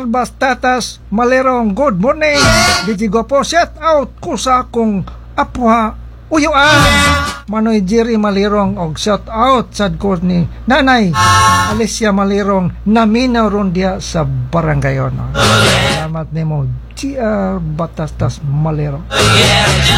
Bastatas Malerong, good morning. Dijigo po, shout out ko sa akong apuha uyuan. Manoy Jerry Malirong og shout out sad ko ni Nanay Alicia Malirong naminaw ron dia sa barangayon. Salamat nimo GR Batastas Malirong.